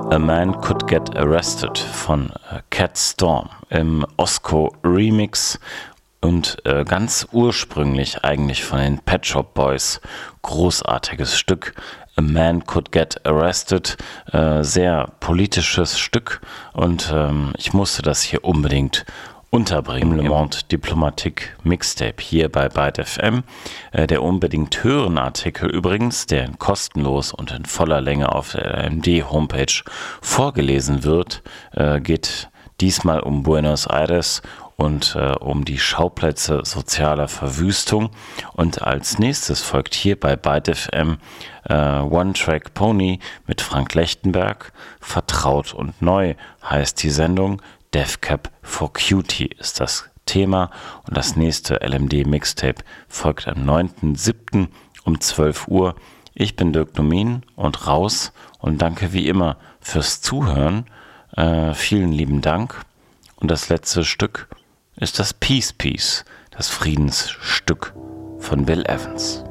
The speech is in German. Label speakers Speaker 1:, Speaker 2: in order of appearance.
Speaker 1: A Man Could Get Arrested von Cat Storm im Osco Remix und ganz ursprünglich eigentlich von den Pet Shop Boys. Großartiges Stück. A Man Could Get Arrested, sehr politisches Stück und ich musste das hier unbedingt unterbringen. Im Le Monde Diplomatique Mixtape hier bei Byte FM. Der unbedingt hören Artikel übrigens, der kostenlos und in voller Länge auf der LMD-Homepage vorgelesen wird, geht diesmal um Buenos Aires und um die Schauplätze sozialer Verwüstung. Und als nächstes folgt hier bei Byte FM One Track Pony mit Frank Lechtenberg. Vertraut und neu heißt die Sendung. Death Cab for Cutie ist das Thema und das nächste LMD Mixtape folgt am 9.7. um 12 Uhr. Ich bin Dirk Nomin und raus und danke wie immer fürs Zuhören. Vielen lieben Dank. Und das letzte Stück ist das Peace Piece, das Friedensstück von Bill Evans.